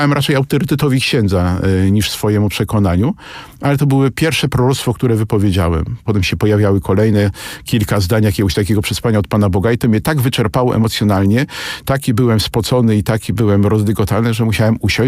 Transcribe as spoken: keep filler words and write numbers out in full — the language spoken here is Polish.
raczej autorytetowi księdza y, niż swojemu przekonaniu, ale to były pierwsze proroctwo, które wypowiedziałem. Potem się pojawiały kolejne kilka zdań jakiegoś takiego przesłania od Pana Boga i to mnie tak wyczerpało emocjonalnie, taki byłem spocony i taki byłem rozdygotany, że musiałem usiąść,